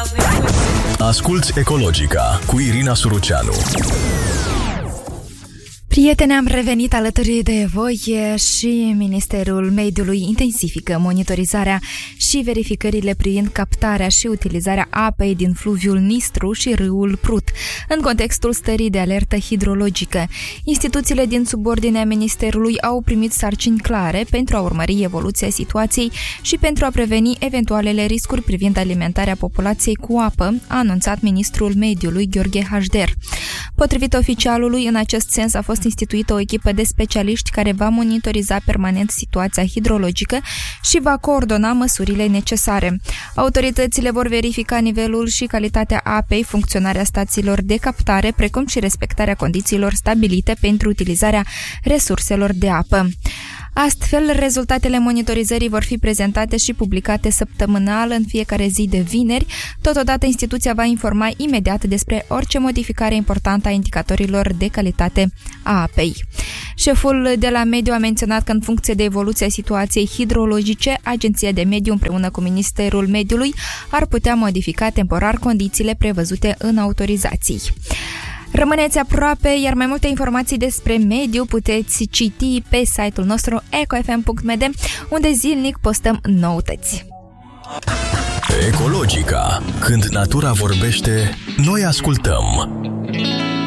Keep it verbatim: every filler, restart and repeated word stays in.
Asculți Ecologica cu Irina Suruceanu. Prieteni, am revenit alături de voi și Ministerul Mediului intensifică monitorizarea și verificările privind captarea și utilizarea apei din fluviul Nistru și râul Prut, în contextul stării de alertă hidrologică. Instituțiile din subordinea Ministerului au primit sarcini clare pentru a urmări evoluția situației și pentru a preveni eventualele riscuri privind alimentarea populației cu apă, a anunțat Ministrul Mediului Gheorghe Hașder. Potrivit oficialului, în acest sens a fost instituită o echipă de specialiști care va monitoriza permanent situația hidrologică și va coordona măsurile necesare. Autoritățile vor verifica nivelul și calitatea apei, funcționarea stațiilor de captare, precum și respectarea condițiilor stabilite pentru utilizarea resurselor de apă. Astfel, rezultatele monitorizării vor fi prezentate și publicate săptămânal în fiecare zi de vineri. Totodată, instituția va informa imediat despre orice modificare importantă a indicatorilor de calitate a apei. Șeful de la Mediu a menționat că în funcție de evoluția situației hidrologice, Agenția de Mediu împreună cu Ministerul Mediului ar putea modifica temporar condițiile prevăzute în autorizații. Rămâneți aproape, iar mai multe informații despre mediu puteți citi pe site-ul nostru ecofm punct m d, unde zilnic postăm noutăți. Ecologica. Când natura vorbește, noi ascultăm.